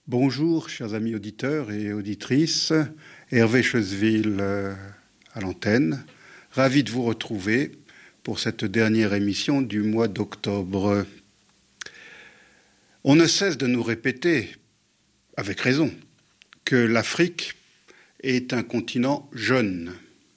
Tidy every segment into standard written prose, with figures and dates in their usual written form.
Bonjour, chers amis auditeurs et auditrices. Hervé Chesville à l'antenne. Ravi de vous retrouver pour cette dernière émission du mois d'octobre. On ne cesse de nous répéter, avec raison, que l'Afrique est un continent jeune.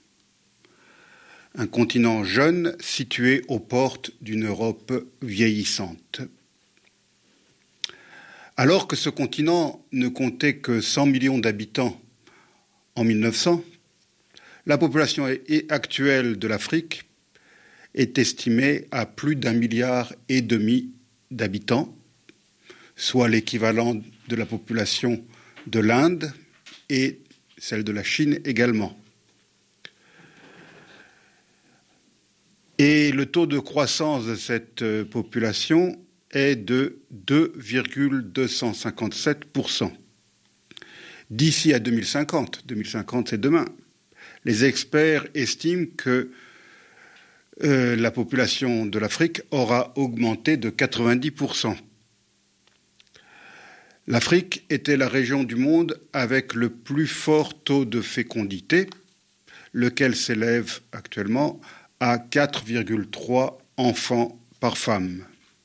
Un continent jeune situé aux portes d'une Europe vieillissante. Alors que ce continent ne comptait que 100 millions d'habitants en 1900, la population actuelle de l'Afrique est estimée à plus d'1,5 milliard d'habitants, soit l'équivalent de la population de l'Inde et celle de la Chine également. Et le taux de croissance de cette population est de 2,257%. D'ici à 2050, 2050 c'est demain, les experts estiment que la population de l'Afrique aura augmenté de 90%. L'Afrique était la région du monde avec le plus fort taux de fécondité, lequel s'élève actuellement à 4,3 enfants par femme.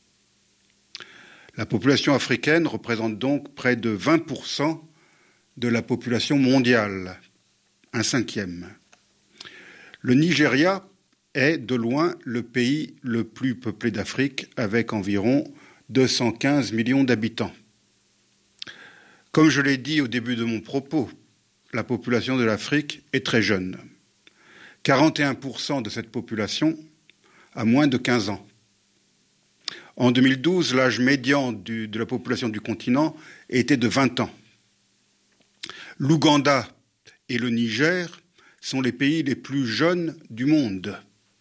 La population africaine représente donc près de 20% de la population mondiale, un cinquième. Le Nigeria est de loin le pays le plus peuplé d'Afrique, avec environ 215 millions d'habitants. Comme je l'ai dit au début de mon propos, la population de l'Afrique est très jeune. 41% de cette population a moins de 15 ans. En 2012, l'âge médian de la population du continent était de 20 ans. L'Ouganda et le Niger sont les pays les plus jeunes du monde.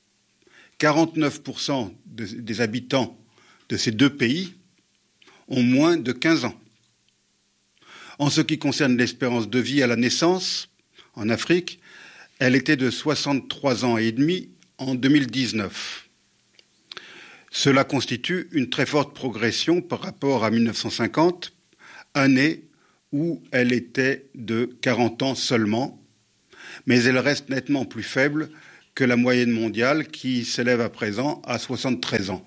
49% des habitants de ces deux pays ont moins de 15 ans. En ce qui concerne l'espérance de vie à la naissance, en Afrique, elle était de 63 ans et demi en 2019. Cela constitue une très forte progression par rapport à 1950, année où elle était de 40 ans seulement, mais elle reste nettement plus faible que la moyenne mondiale qui s'élève à présent à 73 ans.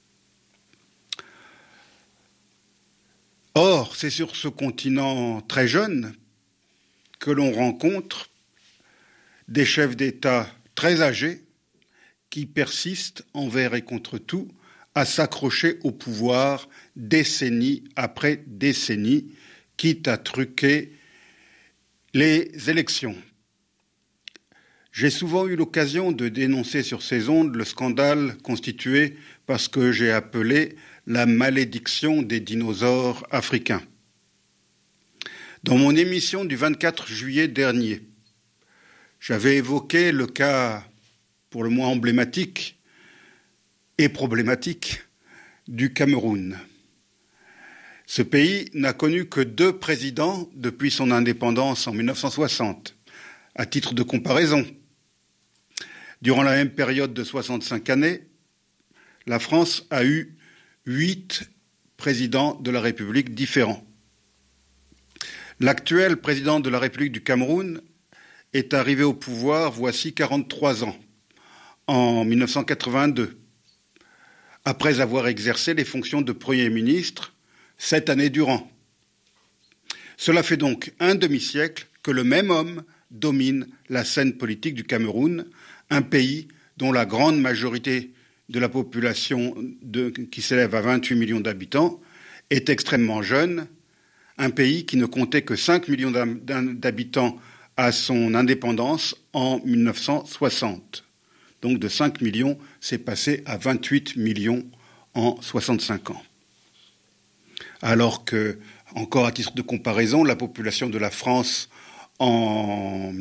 Or, c'est sur ce continent très jeune que l'on rencontre des chefs d'État très âgés qui persistent envers et contre tout à s'accrocher au pouvoir décennie après décennie, quitte à truquer les élections. J'ai souvent eu l'occasion de dénoncer sur ces ondes le scandale constitué par ce que j'ai appelé la malédiction des dinosaures africains. Dans mon émission du 24 juillet dernier, j'avais évoqué le cas pour le moins emblématique et problématique du Cameroun. Ce pays n'a connu que 2 présidents depuis son indépendance en 1960. À titre de comparaison, durant la même période de 65 années, la France a eu 8 présidents de la République différents. L'actuel président de la République du Cameroun est arrivé au pouvoir voici 43 ans, en 1982, après avoir exercé les fonctions de Premier ministre 7 années durant. Cela fait donc un demi-siècle que le même homme domine la scène politique du Cameroun, un pays dont la grande majorité de la population qui s'élève à 28 millions d'habitants est extrêmement jeune, un pays qui ne comptait que 5 millions d'habitants à son indépendance en 1960. Donc de 5 millions, c'est passé à 28 millions en 65 ans. Alors que, encore à titre de comparaison, la population de la France en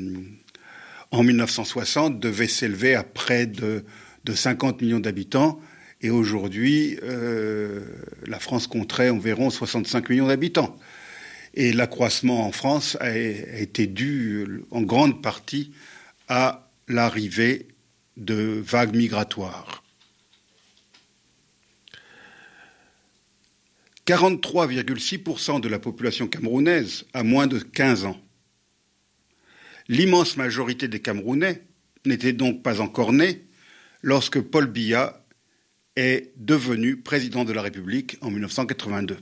1960 devait s'élever à près de 50 millions d'habitants, et aujourd'hui, la France compterait environ 65 millions d'habitants. Et l'accroissement en France a été dû en grande partie à l'arrivée de vagues migratoires. 43,6% de la population camerounaise a moins de 15 ans. L'immense majorité des Camerounais n'était donc pas encore née lorsque Paul Biya est devenu président de la République en 1982.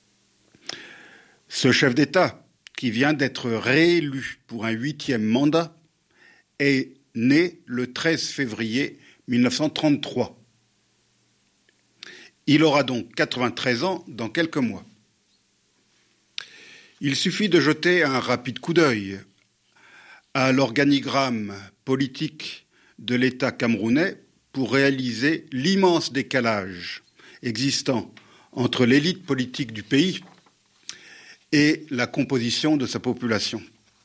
Ce chef d'État, qui vient d'être réélu pour un 8e mandat, est né le 13 février 1933. Il aura donc 93 ans dans quelques mois. Il suffit de jeter un rapide coup d'œil à l'organigramme politique de l'État camerounais pour réaliser l'immense décalage existant entre l'élite politique du pays et la composition de sa population.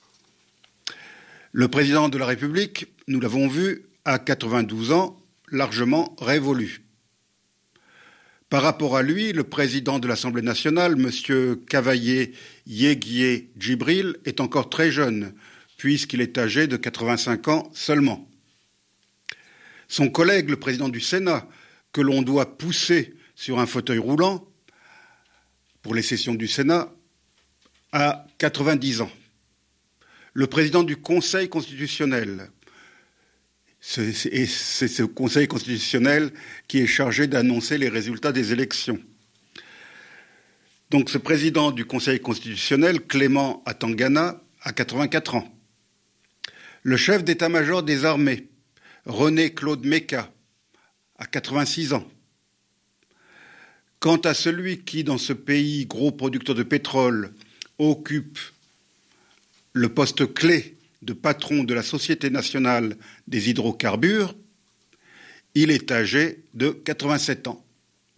Le président de la République, nous l'avons vu, a 92 ans, largement révolu. Par rapport à lui, le président de l'Assemblée nationale, M. Cavaillé Yéguié Djibril, est encore très jeune, puisqu'il est âgé de 85 ans seulement. Son collègue, le président du Sénat, que l'on doit pousser sur un fauteuil roulant pour les sessions du Sénat, a 90 ans. Le président du Conseil constitutionnel, c'est ce Conseil constitutionnel qui est chargé d'annoncer les résultats des élections. Donc ce président du Conseil constitutionnel, Clément Atangana, a 84 ans. Le chef d'état-major des armées, René-Claude Meka, a 86 ans. Quant à celui qui, dans ce pays gros producteur de pétrole, occupe le poste clé de patron de la Société nationale des hydrocarbures, il est âgé de 87 ans.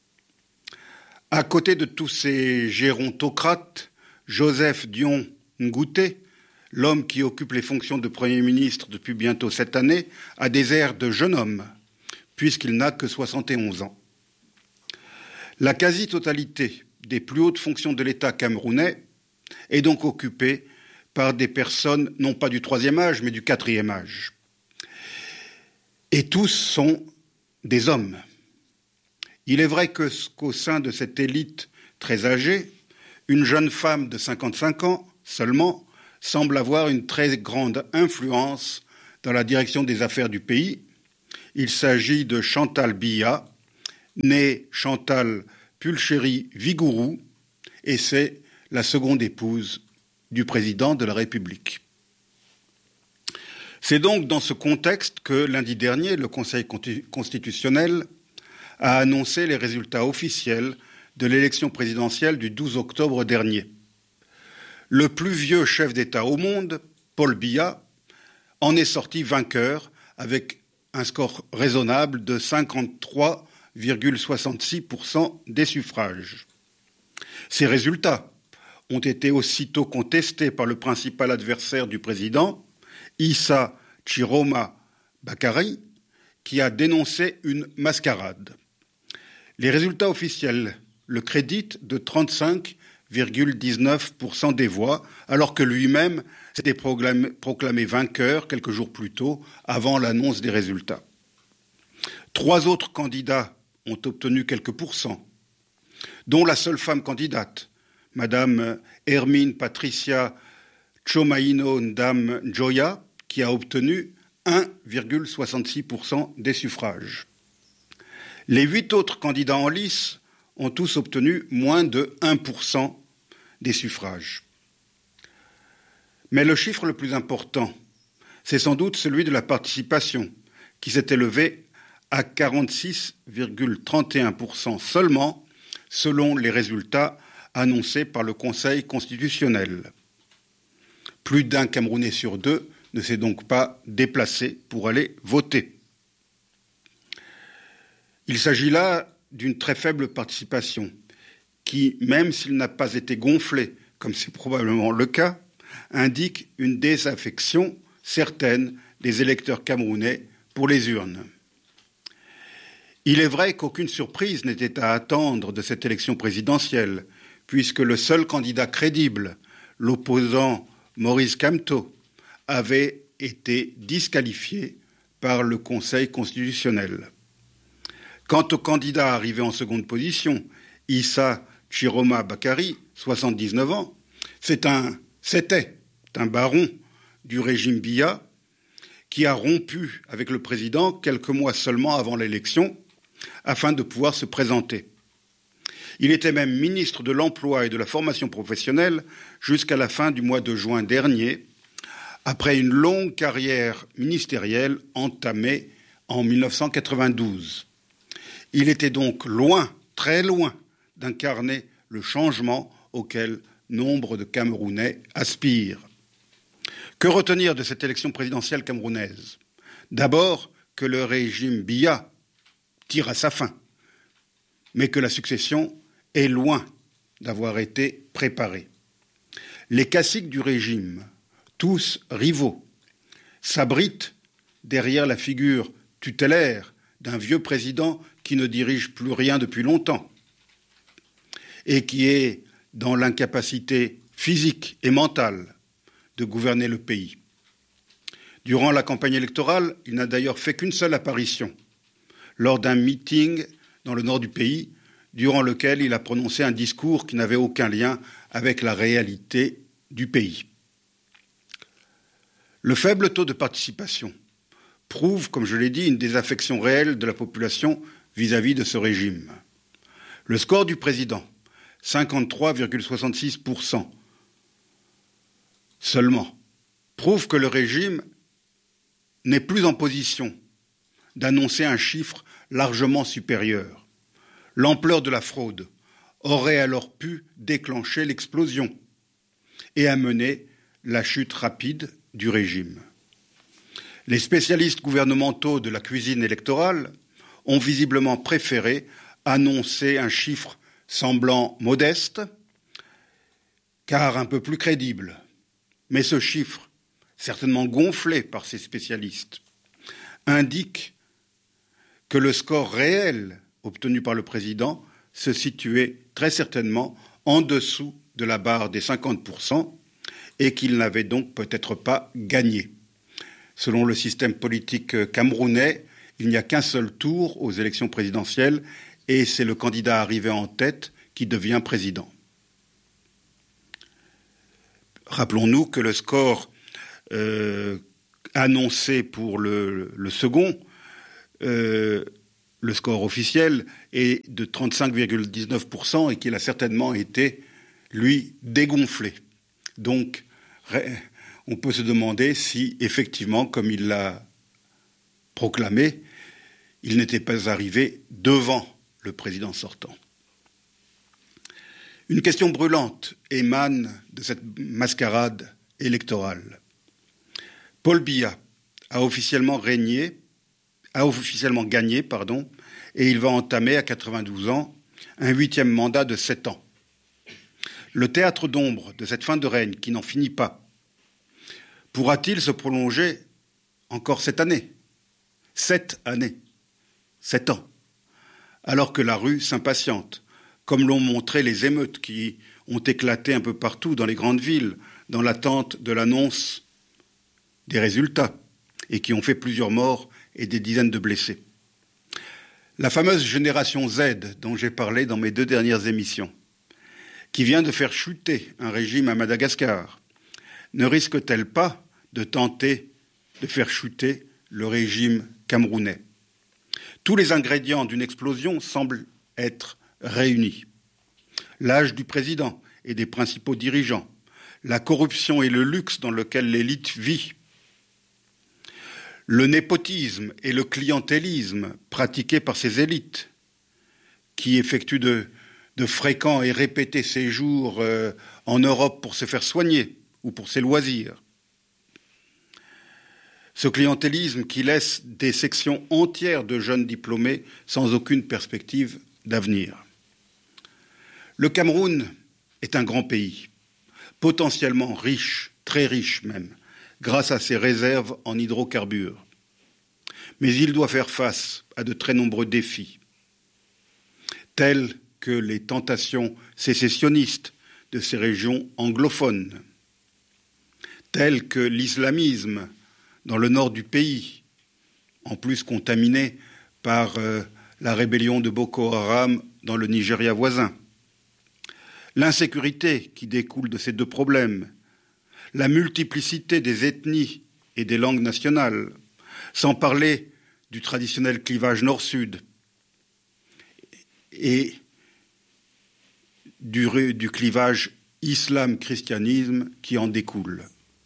À côté de tous ces gérontocrates, Joseph Dion Ngouté, l'homme qui occupe les fonctions de Premier ministre depuis bientôt 7 années, a des airs de jeune homme, puisqu'il n'a que 71 ans. La quasi-totalité des plus hautes fonctions de l'État camerounais est donc occupée par des personnes, non pas du 3e âge, mais du 4e âge. Et tous sont des hommes. Il est vrai qu'au sein de cette élite très âgée, une jeune femme de 55 ans seulement semble avoir une très grande influence dans la direction des affaires du pays. Il s'agit de Chantal Biya, née Chantal Pulchéry Vigourou, et c'est la seconde épouse du président de la République. C'est donc dans ce contexte que lundi dernier, le Conseil constitutionnel a annoncé les résultats officiels de l'élection présidentielle du 12 octobre dernier. Le plus vieux chef d'État au monde, Paul Biya, en est sorti vainqueur avec un score raisonnable de 53,66% des suffrages. Ces résultats ont été aussitôt contestés par le principal adversaire du président, Issa Chiroma Bakary, qui a dénoncé une mascarade. Les résultats officiels le créditent de 35,19% des voix, alors que lui-même s'était proclamé vainqueur quelques jours plus tôt, avant l'annonce des résultats. 3 autres candidats ont obtenu quelques pourcents, dont la seule femme candidate, Madame Hermine Patricia Tchomaïno Ndam Njoya, qui a obtenu 1,66% des suffrages. Les 8 autres candidats en lice ont tous obtenu moins de 1% des suffrages. Mais le chiffre le plus important, c'est sans doute celui de la participation, qui s'est élevé à 46,31% seulement, selon les résultats annoncés par le Conseil constitutionnel. Plus d'un Camerounais sur 2 ne s'est donc pas déplacé pour aller voter. Il s'agit là d'une très faible participation qui, même s'il n'a pas été gonflé, comme c'est probablement le cas, indique une désaffection certaine des électeurs camerounais pour les urnes. Il est vrai qu'aucune surprise n'était à attendre de cette élection présidentielle, puisque le seul candidat crédible, l'opposant Maurice Kamto, avait été disqualifié par le Conseil constitutionnel. Quant au candidat arrivé en seconde position, Issa Chiroma Bakary, 79 ans, c'était un baron du régime Biya qui a rompu avec le président quelques mois seulement avant l'élection afin de pouvoir se présenter. Il était même ministre de l'Emploi et de la Formation professionnelle jusqu'à la fin du mois de juin dernier, après une longue carrière ministérielle entamée en 1992. Il était donc loin, très loin, d'incarner le changement auquel nombre de Camerounais aspirent. Que retenir de cette élection présidentielle camerounaise ? D'abord, que le régime Biya tire à sa fin, mais que la succession est loin d'avoir été préparée. Les caciques du régime, tous rivaux, s'abritent derrière la figure tutélaire d'un vieux président qui ne dirige plus rien depuis longtemps et qui est dans l'incapacité physique et mentale de gouverner le pays. Durant la campagne électorale, il n'a d'ailleurs fait qu'une seule apparition, lors d'un meeting dans le nord du pays, durant lequel il a prononcé un discours qui n'avait aucun lien avec la réalité du pays. Le faible taux de participation prouve, comme je l'ai dit, une désaffection réelle de la population vis-à-vis de ce régime. Le score du président, 53,66% seulement, prouve que le régime n'est plus en position d'annoncer un chiffre largement supérieur. L'ampleur de la fraude aurait alors pu déclencher l'explosion et amener la chute rapide du régime. Les spécialistes gouvernementaux de la cuisine électorale ont visiblement préféré annoncer un chiffre semblant modeste, car un peu plus crédible. Mais ce chiffre, certainement gonflé par ces spécialistes, indique que le score réel obtenu par le président se situait très certainement en dessous de la barre des 50% et qu'il n'avait donc peut-être pas gagné. Selon le système politique camerounais, il n'y a qu'un seul tour aux élections présidentielles et c'est le candidat arrivé en tête qui devient président. Rappelons-nous que le score annoncé pour le second, le score officiel, est de 35,19% et qu'il a certainement été, lui, dégonflé. Donc, on peut se demander si, effectivement, comme il l'a proclamé, il n'était pas arrivé devant le président sortant. Une question brûlante émane de cette mascarade électorale. Paul Biya a officiellement gagné, et il va entamer à 92 ans un 8e mandat de 7 ans. Le théâtre d'ombre de cette fin de règne qui n'en finit pas pourra-t-il se prolonger encore cette année ? 7 années, 7 ans, alors que la rue s'impatiente, comme l'ont montré les émeutes qui ont éclaté un peu partout dans les grandes villes, dans l'attente de l'annonce des résultats, et qui ont fait plusieurs morts et des dizaines de blessés. La fameuse génération Z dont j'ai parlé dans mes 2 dernières émissions, qui vient de faire chuter un régime à Madagascar, ne risque-t-elle pas de tenter de faire chuter le régime camerounais ? Tous les ingrédients d'une explosion semblent être réunis. L'âge du président et des principaux dirigeants, la corruption et le luxe dans lequel l'élite vit, le népotisme et le clientélisme pratiqués par ces élites, qui effectuent de fréquents et répétés séjours en Europe pour se faire soigner ou pour ses loisirs. Ce clientélisme qui laisse des sections entières de jeunes diplômés sans aucune perspective d'avenir. Le Cameroun est un grand pays, potentiellement riche, très riche même, grâce à ses réserves en hydrocarbures. Mais il doit faire face à de très nombreux défis, tels que les tentations sécessionnistes de ces régions anglophones, tels que l'islamisme dans le nord du pays, en plus contaminé par la rébellion de Boko Haram dans le Nigeria voisin, l'insécurité qui découle de ces deux problèmes, la multiplicité des ethnies et des langues nationales, sans parler du traditionnel clivage nord-sud et du clivage islam-christianisme qui en découle.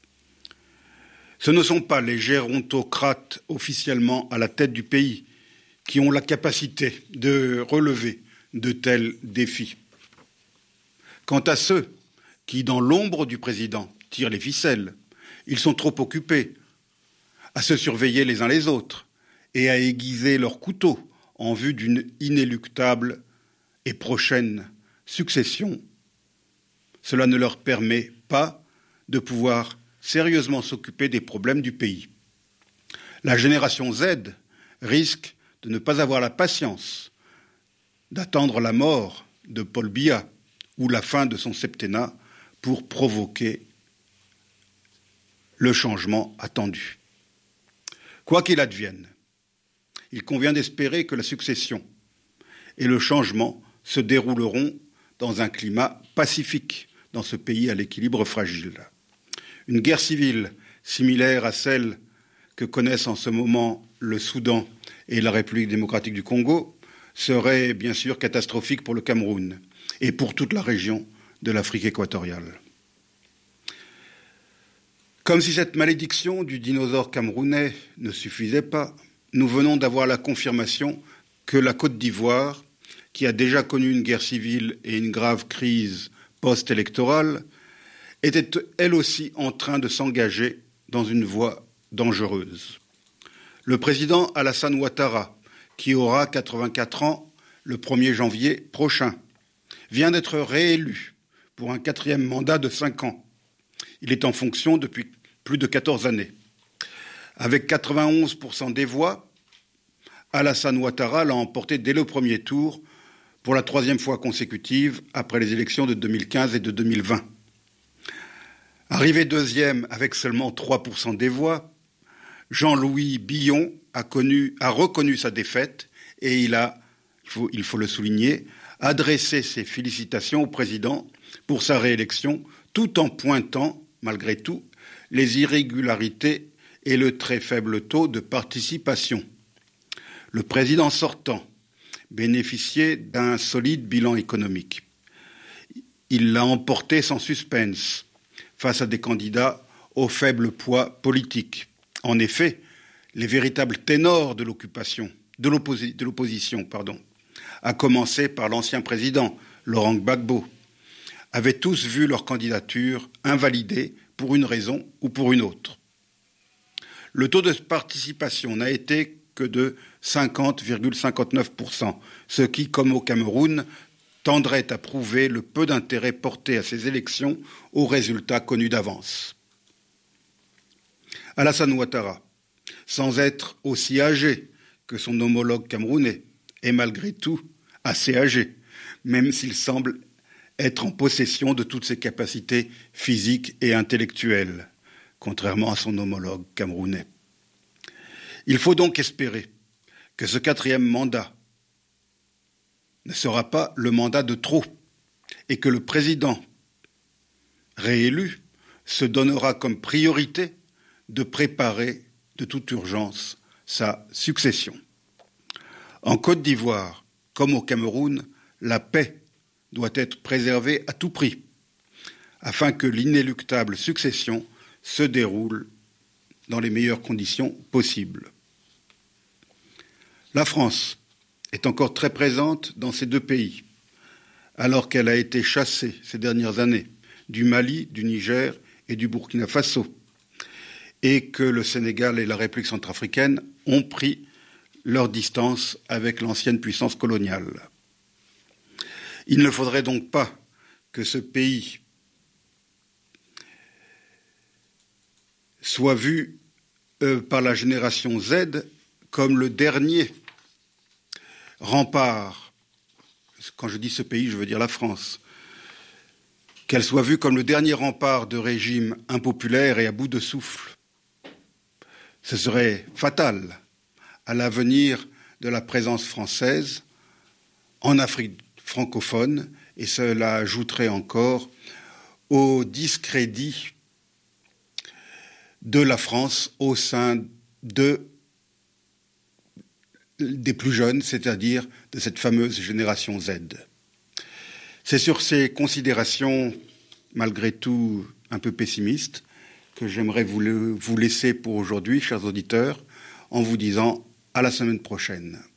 Ce ne sont pas les gérontocrates officiellement à la tête du pays qui ont la capacité de relever de tels défis. Quant à ceux qui, dans l'ombre du président, tirent les ficelles, ils sont trop occupés à se surveiller les uns les autres et à aiguiser leurs couteaux en vue d'une inéluctable et prochaine succession. Cela ne leur permet pas de pouvoir sérieusement s'occuper des problèmes du pays. La génération Z risque de ne pas avoir la patience d'attendre la mort de Paul Biya ou la fin de son septennat pour provoquer le changement attendu. Quoi qu'il advienne, il convient d'espérer que la succession et le changement se dérouleront dans un climat pacifique dans ce pays à l'équilibre fragile. Une guerre civile similaire à celle que connaissent en ce moment le Soudan et la République démocratique du Congo serait bien sûr catastrophique pour le Cameroun et pour toute la région de l'Afrique équatoriale. Comme si cette malédiction du dinosaure camerounais ne suffisait pas, nous venons d'avoir la confirmation que la Côte d'Ivoire, qui a déjà connu une guerre civile et une grave crise post-électorale, était elle aussi en train de s'engager dans une voie dangereuse. Le président Alassane Ouattara, qui aura 84 ans le 1er janvier prochain, vient d'être réélu pour un 4e mandat de 5 ans. Il est en fonction depuis plus de 14 années. Avec 91% des voix, Alassane Ouattara l'a emporté dès le premier tour pour la 3e fois consécutive après les élections de 2015 et de 2020. Arrivé 2e avec seulement 3% des voix, Jean-Louis Billon a reconnu sa défaite et il faut le souligner, adressé ses félicitations au président pour sa réélection, tout en pointant, malgré tout, les irrégularités et le très faible taux de participation. Le président sortant bénéficiait d'un solide bilan économique. Il l'a emporté sans suspense face à des candidats au faible poids politique. En effet, les véritables ténors de l'opposition, à commencer par l'ancien président Laurent Gbagbo, avaient tous vu leur candidature invalidée pour une raison ou pour une autre. Le taux de participation n'a été que de 50,59%, ce qui, comme au Cameroun, tendrait à prouver le peu d'intérêt porté à ces élections aux résultats connus d'avance. Alassane Ouattara, sans être aussi âgé que son homologue camerounais, est malgré tout assez âgé, même s'il semble être en possession de toutes ses capacités physiques et intellectuelles, contrairement à son homologue camerounais. Il faut donc espérer que ce 4e mandat ne sera pas le mandat de trop et que le président réélu se donnera comme priorité de préparer de toute urgence sa succession. En Côte d'Ivoire, comme au Cameroun, la paix doit être préservée à tout prix, afin que l'inéluctable succession se déroule dans les meilleures conditions possibles. La France est encore très présente dans ces deux pays, alors qu'elle a été chassée ces dernières années du Mali, du Niger et du Burkina Faso, et que le Sénégal et la République centrafricaine ont pris leur distance avec l'ancienne puissance coloniale. Il ne faudrait donc pas que ce pays soit vu par la génération Z comme le dernier rempart. Quand je dis ce pays, je veux dire la France. Qu'elle soit vue comme le dernier rempart de régimes impopulaires et à bout de souffle. Ce serait fatal à l'avenir de la présence française en Afrique francophone et cela ajouterait encore au discrédit de la France au sein des plus jeunes, c'est-à-dire de cette fameuse génération Z. C'est sur ces considérations, malgré tout un peu pessimistes, que j'aimerais vous laisser pour aujourd'hui, chers auditeurs, en vous disant à la semaine prochaine.